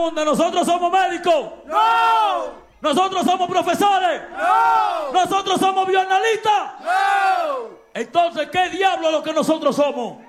pregunta, ¿nosotros somos médicos? ¡No! ¿Nosotros somos profesores? ¡No! ¿Nosotros somos bioanalistas? ¡No! Entonces, ¿qué diablo es lo que nosotros somos?